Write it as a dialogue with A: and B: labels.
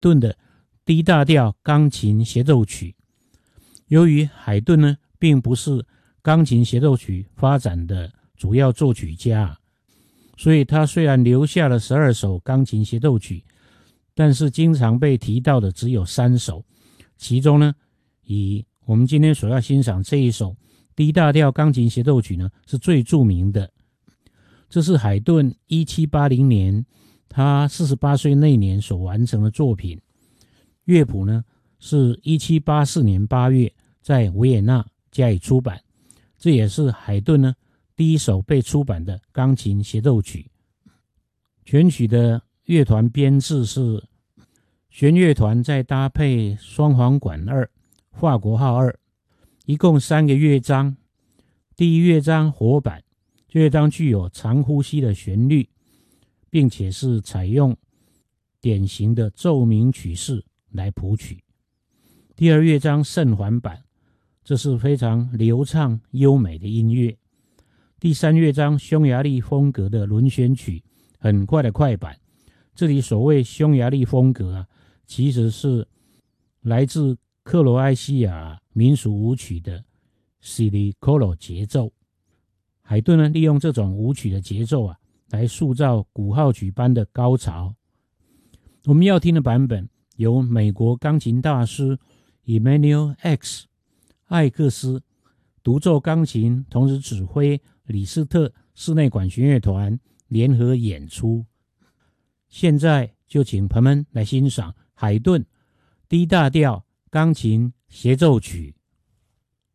A: 顿的 D 大调钢琴协奏曲。由于海顿呢并不是钢琴协奏曲发展的主要作曲家，所以他虽然留下了12首钢琴协奏曲，但是经常被提到的只有3首，其中呢以我们今天所要欣赏这一首 D 大调钢琴协奏曲呢是最著名的。这是海顿1780年他48岁那年所完成的作品，乐谱呢是1784年8月在维也纳加以出版，这也是海顿呢第一首被出版的钢琴协奏曲。全曲的乐团编制是弦乐团再搭配双簧管2、法国号2，一共3个乐章。第一乐章活版，这乐章具有长呼吸的旋律，并且是采用典型的奏鸣曲式来谱曲。第二乐章圣环版，这是非常流畅优美的音乐。第三乐章匈牙利风格的轮旋曲，很快的快板。这里所谓匈牙利风格其实是来自克罗埃西亚民俗舞曲的 Silikolo 节奏。海顿呢利用这种舞曲的节奏来塑造鼓号曲般的高潮。我们要听的版本由美国钢琴大师 Emanuel X 艾克斯独奏钢琴，同时指挥李斯特室内管弦乐团联合演出。现在就请朋友们来欣赏海顿 D 大调钢琴协奏曲。